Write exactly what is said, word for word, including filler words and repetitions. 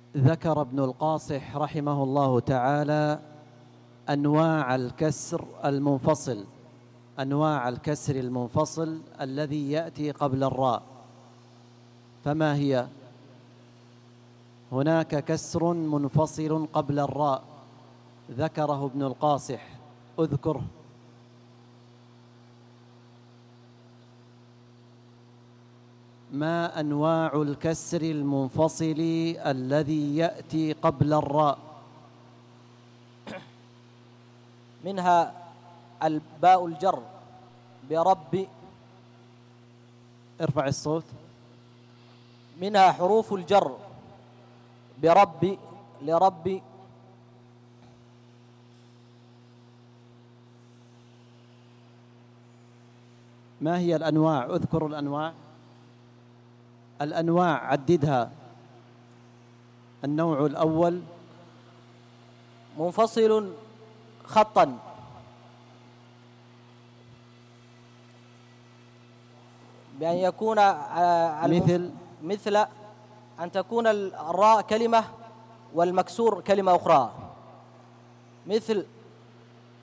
ذكر ابن القاصح رحمه الله تعالى أنواع الكسر المنفصل أنواع الكسر المنفصل الذي يأتي قبل الراء. فما هي؟ هناك كسر منفصل قبل الراء ذكره ابن القاصح، اذكره. ما أنواع الكسر المنفصل الذي يأتي قبل الراء؟ منها الباء الجر برب. ارفع الصوت. منها حروف الجر برب، لرب. ما هي الأنواع؟ اذكر الأنواع. الأنواع عددها. النوع الأول منفصل خطا، بأن يكون مثل مثل أن تكون الراء كلمة والمكسور كلمة أخرى، مثل